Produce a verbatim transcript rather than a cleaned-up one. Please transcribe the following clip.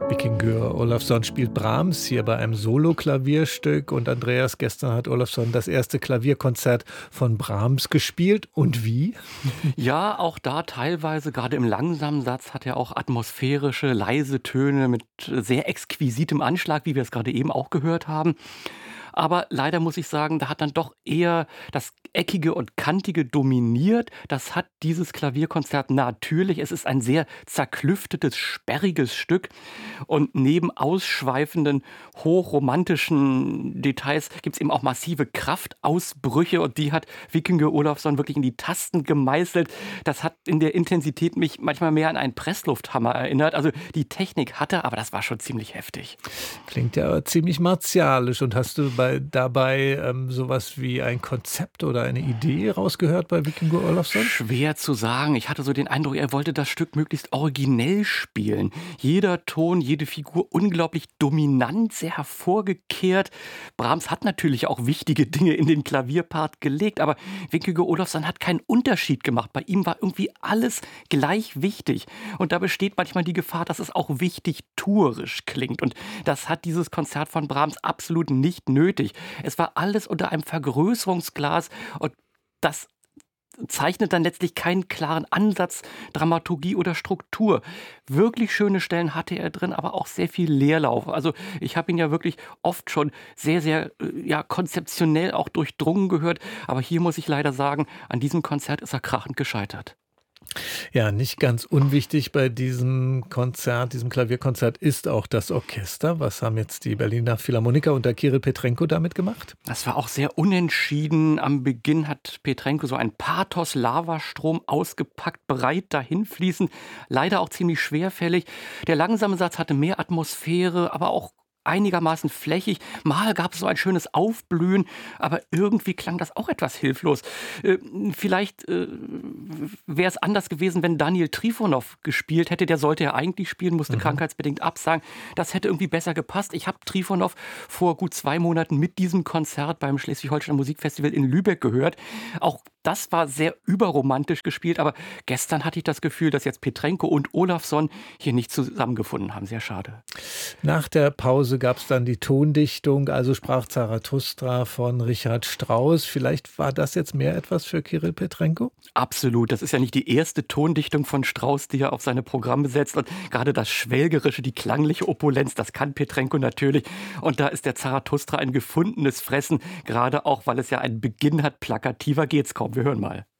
Víkingur Ólafsson spielt Brahms hier bei einem Solo-Klavierstück und Andreas, gestern hat Ólafsson das erste Klavierkonzert von Brahms gespielt. Und wie? Ja, auch da teilweise, gerade im langsamen Satz, hat er auch atmosphärische, leise Töne mit sehr exquisitem Anschlag, wie wir es gerade eben auch gehört haben. Aber leider muss ich sagen, da hat dann doch eher das Eckige und Kantige dominiert. Das hat dieses Klavierkonzert natürlich. Es ist ein sehr zerklüftetes, sperriges Stück. Und neben ausschweifenden, hochromantischen Details gibt es eben auch massive Kraftausbrüche. Und die hat Víkingur Ólafsson wirklich in die Tasten gemeißelt. Das hat in der Intensität mich manchmal mehr an einen Presslufthammer erinnert. Also die Technik hatte, aber das war schon ziemlich heftig. Klingt ja ziemlich martialisch. Und hast du bei, dabei ähm, sowas wie ein Konzept oder eine Idee rausgehört bei Víkingur Ólafsson? Schwer zu sagen. Ich hatte so den Eindruck, er wollte das Stück möglichst originell spielen. Jeder Ton, jede Figur unglaublich dominant, sehr hervorgekehrt. Brahms hat natürlich auch wichtige Dinge in den Klavierpart gelegt, aber Víkingur Ólafsson hat keinen Unterschied gemacht. Bei ihm war irgendwie alles gleich wichtig. Und da besteht manchmal die Gefahr, dass es auch wichtig tuerisch klingt. Und das hat dieses Konzert von Brahms absolut nicht nötig. Es war alles unter einem Vergrößerungsglas und das zeichnet dann letztlich keinen klaren Ansatz, Dramaturgie oder Struktur. Wirklich schöne Stellen hatte er drin, aber auch sehr viel Leerlauf. Also ich habe ihn ja wirklich oft schon sehr, sehr äh, ja, konzeptionell auch durchdrungen gehört. Aber hier muss ich leider sagen, an diesem Konzert ist er krachend gescheitert. Ja, nicht ganz unwichtig bei diesem Konzert, diesem Klavierkonzert ist auch das Orchester. Was haben jetzt die Berliner Philharmoniker unter Kirill Petrenko damit gemacht? Das war auch sehr unentschieden. Am Beginn hat Petrenko so einen Pathos-Lavastrom ausgepackt, bereit dahinfließend. Leider auch ziemlich schwerfällig. Der langsame Satz hatte mehr Atmosphäre, aber auch einigermaßen flächig. Mal gab es so ein schönes Aufblühen, aber irgendwie klang das auch etwas hilflos. Äh, vielleicht äh, wäre es anders gewesen, wenn Daniel Trifonov gespielt hätte. Der sollte ja eigentlich spielen, musste mhm. krankheitsbedingt absagen. Das hätte irgendwie besser gepasst. Ich habe Trifonov vor gut zwei Monaten mit diesem Konzert beim Schleswig-Holstein Musikfestival in Lübeck gehört. Auch das war sehr überromantisch gespielt, aber gestern hatte ich das Gefühl, dass jetzt Petrenko und Ólafsson hier nicht zusammengefunden haben. Sehr schade. Nach der Pause gab es dann die Tondichtung, also sprach Zarathustra von Richard Strauss. Vielleicht war das jetzt mehr etwas für Kirill Petrenko? Absolut. Das ist ja nicht die erste Tondichtung von Strauss, die er auf seine Programme setzt. Und gerade das Schwelgerische, die klangliche Opulenz, das kann Petrenko natürlich. Und da ist der Zarathustra ein gefundenes Fressen, gerade auch, weil es ja einen Beginn hat. Plakativer geht's kaum. Wir hören mal.